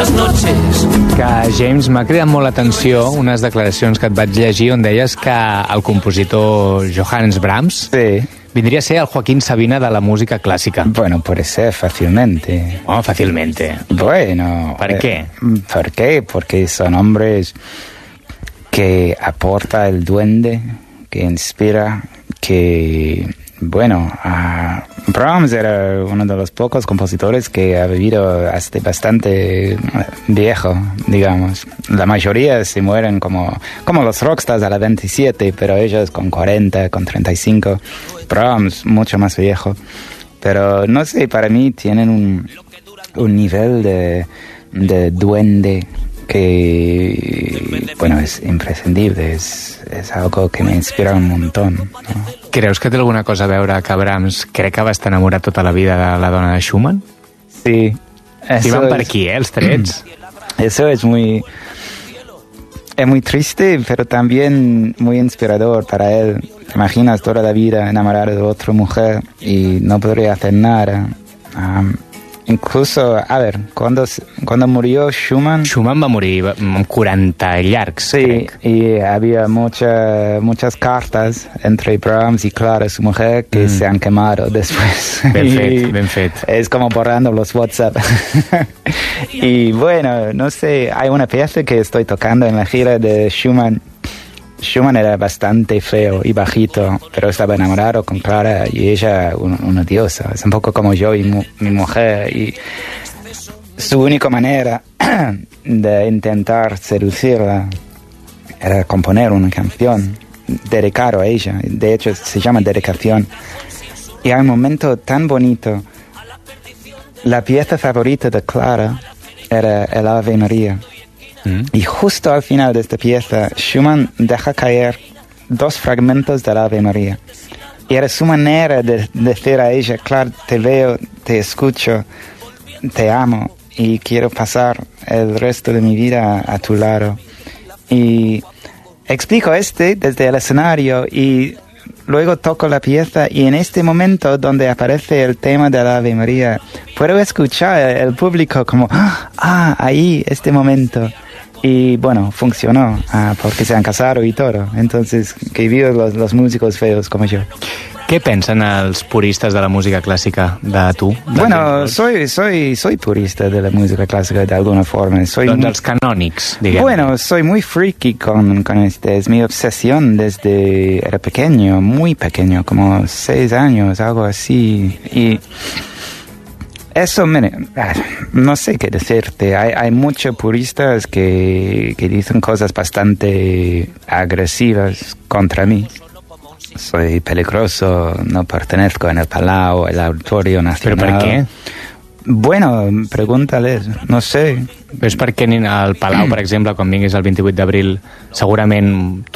las noches. Que, James, m'ha cridat molt l'atenció unes declaracions que et vaig llegir on deies que el compositor Johannes Brahms vindria a ser el Joaquín Sabina de la música clásica. Bueno, puede ser fácilmente. Oh, fácilmente. Bueno. ¿Por qué? ¿Por qué? Porque son hombres que aporta el duende, que inspira, que... Bueno, Brahms era uno de los pocos compositores que ha vivido hasta bastante viejo, digamos. La mayoría se mueren como los rockstars a la 27, pero ellos con 40, con 35. Brahms mucho más viejo. Pero no sé, para mí tienen un nivel de duende que, bueno, es imprescindible, es algo que me inspira un montón, ¿no? Creus que té alguna cosa a veure que Brahms crec que va estar enamorat tota la vida de la dona de Schumann? Sí. I van per aquí, els trets. Eso es muy triste, pero también muy inspirador para él. ¿Te imaginas toda la vida enamorado de otra mujer y no podría hacer nada? Incluso, a ver, cuando murió Schumann... Schumann va morir amb 40 llargs, sí, crec. Y había muchas cartas entre Brahms y Clara, su mujer, que se han quemado después. Ben fet. Es como borrando los WhatsApp. Y bueno, no sé, hay una pieza que estoy tocando en la gira de Schumann. Schumann era bastante feo y bajito, pero estaba enamorado con Clara y ella una diosa. Es un poco como yo y mi mujer. Y su única manera de intentar seducirla era componer una canción dedicada a ella. De hecho, se llama Dedicación. Y hay un momento tan bonito. La pieza favorita de Clara era el Ave María. Y justo al final de esta pieza, Schumann deja caer 2 fragmentos del Ave María. Y era su manera de decir a ella, claro, te veo, te escucho, te amo y quiero pasar el resto de mi vida a tu lado. Y explico desde el escenario y luego toco la pieza y en este momento donde aparece el tema del Ave María, puedo escuchar el público como, ahí, este momento. Y bueno, funcionó, porque se han casado y todo. Entonces, que viva los músicos feos como yo. Què pensen els puristes de la música clàssica de tu? Bueno, soy purista de la música clásica de alguna forma. Doncs els canònics, diguem. Bueno, soy muy friki con es mi obsesión desde era pequeño, muy pequeño, como 6 años, algo así. Y eso, no sé qué decirte. Hay muchos puristas que dicen cosas bastante agresivas contra mí. Soy peligroso, no pertenezco en el Palau, el Auditorio Nacional. ¿Pero por qué? Bueno, pregúntales, no sé. Però és perquè al Palau, per exemple, quan vinguis el 28 d'abril, segurament